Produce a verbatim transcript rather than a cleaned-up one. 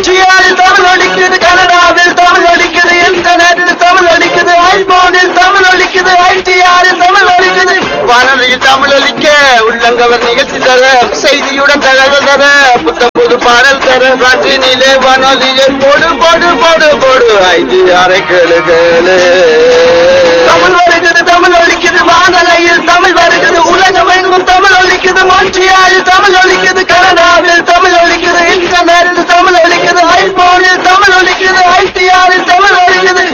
ஐடிஆரில் தமிழ் ஒலிக்குது, கனடாவில் தமிழ் ஒலிக்குது, இன்டர்நெட்டில் தமிழ் ஒலிக்குது, ஐபோனில் தமிழ் ஒலிக்குது, ஐடிஆரில் தமிழ் ஒலிக்குது. வானொலியில் தமிழ் ஒலிக்க உள்ளங்கவர் நிகழ்ச்சி தர, செய்தியுடன் தகவல் தர, புத்த புது பாடல் தர, காற்றினிலே வானொலியை போடு போடு போடு போடு ஐடிஆரை கேளு கேளு. தமிழ் ஒலிக்குது, தமிழ் ஒலிக்குது, வானொலி